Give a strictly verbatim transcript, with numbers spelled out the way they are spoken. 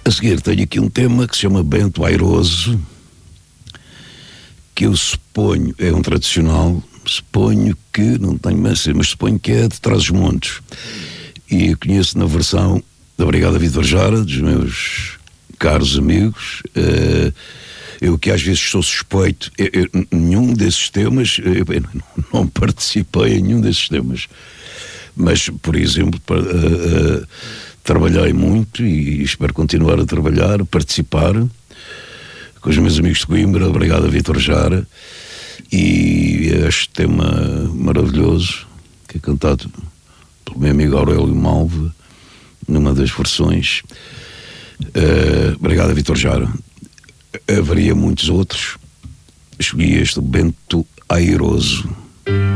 A seguir tenho aqui um tema que se chama Bento Airoso, que eu suponho, é um tradicional, suponho que, não tenho mais a ser, mas suponho que é de Trás-os-Montes. E eu conheço na versão da Brigada Vítor Jara, dos meus caros amigos. Uh, eu que às vezes sou suspeito, eu, eu, nenhum desses temas, eu, eu não participei em nenhum desses temas. Mas, por exemplo, para, uh, uh, trabalhei muito e espero continuar a trabalhar, a participar com os meus amigos de Coimbra, a Brigada Vítor Jara, e este tema maravilhoso, que é cantado pelo meu amigo Aurélio Malva, numa das versões, uh, Brigada Vítor Jara. Haveria muitos outros, escolhi este Bento Airoso.